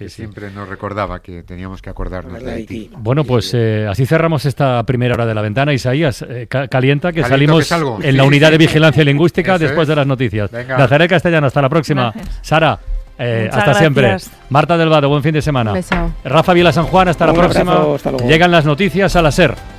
sí. Siempre nos recordaba que teníamos que acordarnos de Haití. Bueno, pues así cerramos esta primera hora de La Ventana. Isaías, calienta que salimos en la unidad de vigilancia lingüística después de las noticias. Nazaret Castellano, hasta la próxima. Gracias. Sara, hasta gracias. siempre. Marta del Vado, buen fin de semana. Beso. Rafa Vila San Juan, hasta la próxima. Abrazo, hasta luego. Llegan las noticias a la SER.